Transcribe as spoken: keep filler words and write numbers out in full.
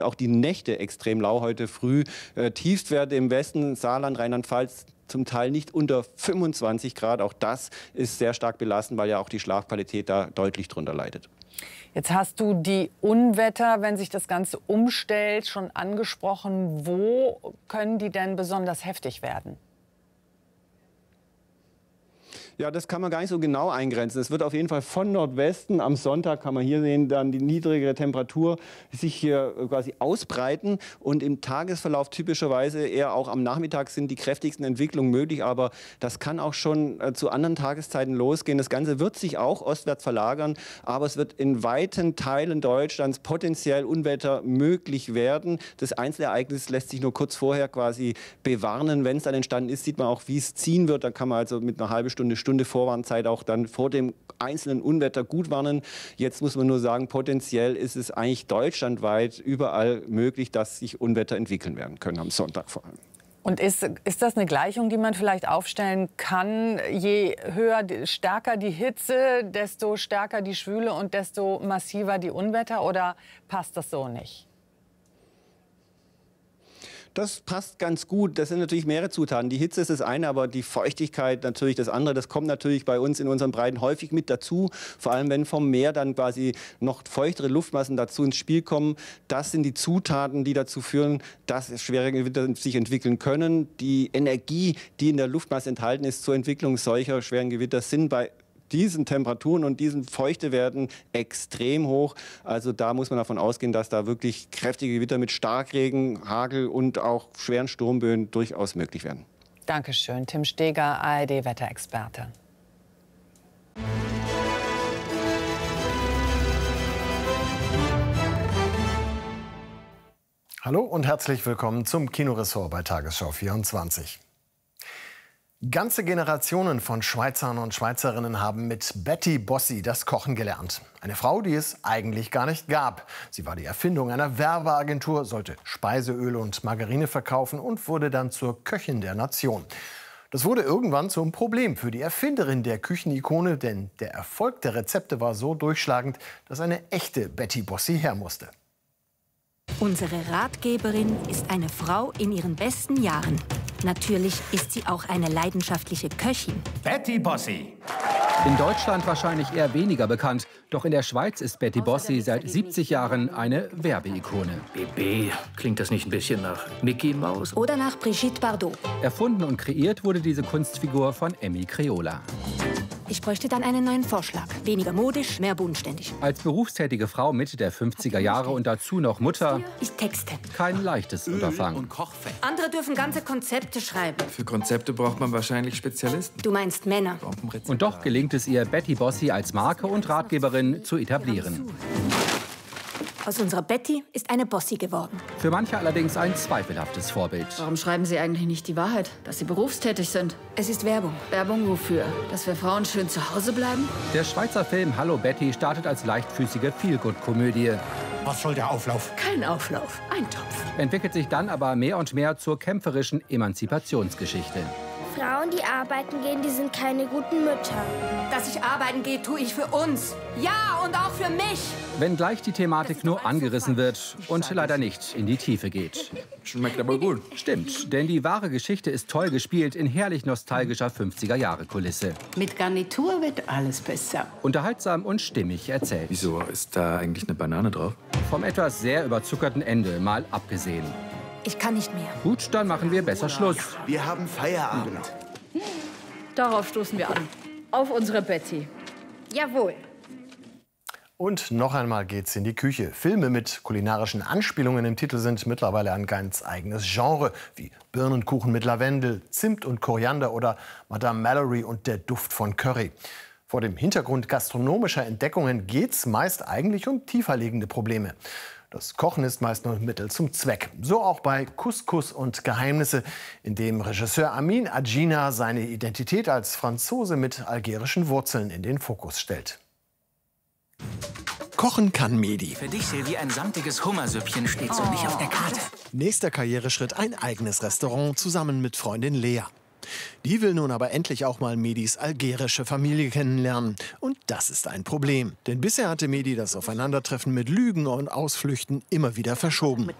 Auch die Nächte extrem lau heute früh. Äh, Tiefstwerte im Westen, Saarland, Rheinland-Pfalz zum Teil nicht unter fünfundzwanzig Grad. Auch das ist sehr stark belastend, weil ja auch die Schlafqualität da deutlich drunter leidet. Jetzt hast du die Unwetter, wenn sich das Ganze umstellt, schon angesprochen. Wo können die denn besonders heftig werden? Ja, das kann man gar nicht so genau eingrenzen. Es wird auf jeden Fall von Nordwesten, am Sonntag kann man hier sehen, dann die niedrigere Temperatur sich hier quasi ausbreiten. Und im Tagesverlauf typischerweise eher auch am Nachmittag sind die kräftigsten Entwicklungen möglich. Aber das kann auch schon äh, zu anderen Tageszeiten losgehen. Das Ganze wird sich auch ostwärts verlagern. Aber es wird in weiten Teilen Deutschlands potenziell Unwetter möglich werden. Das Einzelereignis lässt sich nur kurz vorher quasi bewarnen. Wenn es dann entstanden ist, sieht man auch, wie es ziehen wird. Da kann man also mit einer halben Stunde, Stunde Vorwarnzeit auch dann vor dem einzelnen Unwetter gut warnen. Jetzt muss man nur sagen, potenziell ist es eigentlich deutschlandweit überall möglich, dass sich Unwetter entwickeln werden können, am Sonntag vor allem. Und ist, ist das eine Gleichung, die man vielleicht aufstellen kann? Je höher, stärker die Hitze, desto stärker die Schwüle und desto massiver die Unwetter? Oder passt das so nicht? Das passt ganz gut. Das sind natürlich mehrere Zutaten. Die Hitze ist das eine, aber die Feuchtigkeit natürlich das andere. Das kommt natürlich bei uns in unseren Breiten häufig mit dazu. Vor allem, wenn vom Meer dann quasi noch feuchtere Luftmassen dazu ins Spiel kommen. Das sind die Zutaten, die dazu führen, dass schwere Gewitter sich entwickeln können. Die Energie, die in der Luftmasse enthalten ist zur Entwicklung solcher schweren Gewitter, sind bei diesen Temperaturen und diesen Feuchtewerten extrem hoch. Also da muss man davon ausgehen, dass da wirklich kräftige Gewitter mit Starkregen, Hagel und auch schweren Sturmböen durchaus möglich werden. Dankeschön, Tim Steger, A R D-Wetterexperte. Hallo und herzlich willkommen zum Kinoressort bei Tagesschau vierundzwanzig. Ganze Generationen von Schweizern und Schweizerinnen haben mit Betty Bossi das Kochen gelernt. Eine Frau, die es eigentlich gar nicht gab. Sie war die Erfindung einer Werbeagentur, sollte Speiseöl und Margarine verkaufen und wurde dann zur Köchin der Nation. Das wurde irgendwann zum Problem für die Erfinderin der Küchenikone, denn der Erfolg der Rezepte war so durchschlagend, dass eine echte Betty Bossi her musste. Unsere Ratgeberin ist eine Frau in ihren besten Jahren. Natürlich ist sie auch eine leidenschaftliche Köchin. Betty Bossi. In Deutschland wahrscheinlich eher weniger bekannt. Doch in der Schweiz ist Betty Bossi seit siebzig Jahren eine Werbeikone. B B, klingt das nicht ein bisschen nach Mickey Mouse? Oder nach Brigitte Bardot. Erfunden und kreiert wurde diese Kunstfigur von Emmy Creola. Ich bräuchte dann einen neuen Vorschlag. Weniger modisch, mehr bodenständig. Als berufstätige Frau Mitte der fünfziger Jahre und dazu noch Mutter, Ich texte. kein leichtes Unterfangen. Und Kochfett. Andere dürfen ganze Konzepte schreiben. Für Konzepte braucht man wahrscheinlich Spezialisten. Du meinst Männer. Und doch gelingt es ihr, Betty Bossi als Marke und Ratgeberin zu etablieren. Aus unserer Betty ist eine Bossi geworden. Für manche allerdings ein zweifelhaftes Vorbild. Warum schreiben Sie eigentlich nicht die Wahrheit, dass Sie berufstätig sind? Es ist Werbung. Werbung wofür? Dass wir Frauen schön zu Hause bleiben? Der Schweizer Film Hallo Betty startet als leichtfüßige Feelgood-Komödie. Was soll der Auflauf? Kein Auflauf, ein Topf. Entwickelt sich dann aber mehr und mehr zur kämpferischen Emanzipationsgeschichte. Frauen, die arbeiten gehen, die sind keine guten Mütter. Dass ich arbeiten gehe, tue ich für uns. Ja, und auch für mich. Wenngleich die Thematik nur angerissen wird und leider nicht in die Tiefe geht. Schmeckt aber gut. Stimmt, denn die wahre Geschichte ist toll gespielt in herrlich nostalgischer fünfziger-Jahre-Kulisse. Mit Garnitur wird alles besser. Unterhaltsam und stimmig erzählt. Wieso, ist da eigentlich eine Banane drauf? Vom etwas sehr überzuckerten Ende mal abgesehen. Ich kann nicht mehr. Gut, dann machen wir besser Schluss. Wir haben Feierabend. Darauf stoßen wir an. Auf unsere Betty. Jawohl. Und noch einmal geht's in die Küche. Filme mit kulinarischen Anspielungen im Titel sind mittlerweile ein ganz eigenes Genre, wie Birnenkuchen mit Lavendel, Zimt und Koriander oder Madame Mallory und der Duft von Curry. Vor dem Hintergrund gastronomischer Entdeckungen geht's meist eigentlich um tieferliegende Probleme. Das Kochen ist meist nur Mittel zum Zweck. So auch bei Couscous und Geheimnisse, in dem Regisseur Amin Adjina seine Identität als Franzose mit algerischen Wurzeln in den Fokus stellt. Kochen kann Medi. Für dich, Silvi, ein samtiges Hummersüppchen steht so nicht auf der Karte. Nächster Karriereschritt, ein eigenes Restaurant zusammen mit Freundin Lea. Die will nun aber endlich auch mal Medis algerische Familie kennenlernen. Und das ist ein Problem. Denn bisher hatte Mehdi das Aufeinandertreffen mit Lügen und Ausflüchten immer wieder verschoben.